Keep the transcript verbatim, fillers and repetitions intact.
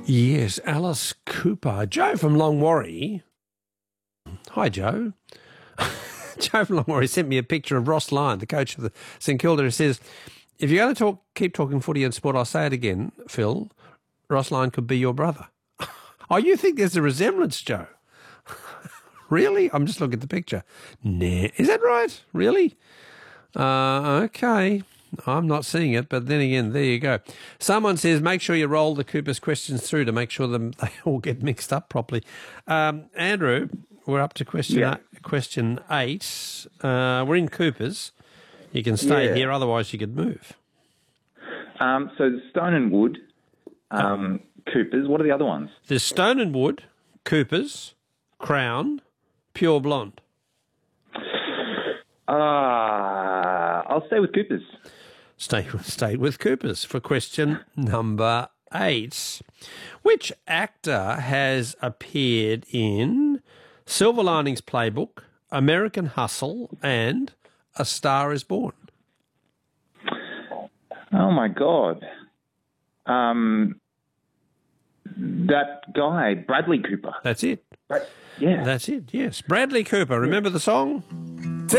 Yes, Alice Cooper. Joe from Longwarry. Hi, Joe. Joe from Longwarry sent me a picture of Ross Lyon, the coach of the St Kilda, who says, if you're going to talk, keep talking footy and sport, I'll say it again, Phil, Ross Lyon could be your brother. Oh, you think there's a resemblance, Joe? Really? I'm just looking at the picture. Nah. Is that right? Really? Uh, okay. I'm not seeing it, but then again, there you go. Someone says, make sure you roll the Cooper's questions through to make sure them they all get mixed up properly. Um, Andrew, we're up to question Yeah. eight, question eight. Uh, we're in Cooper's. You can stay Yeah. here, otherwise you could move. Um, so the Stone and Wood, um, Coopers. What are the other ones? There's Stone and Wood, Cooper's, Crown, Pure Blonde. Uh, I'll stay with Coopers. Stay, stay with Cooper's for question number eight. Which actor has appeared in Silver Linings Playbook, American Hustle, and A Star is Born? Oh, my God. Um, that guy, Bradley Cooper. That's it. Right. Yeah. That's it, yes. Bradley Cooper. Remember the song?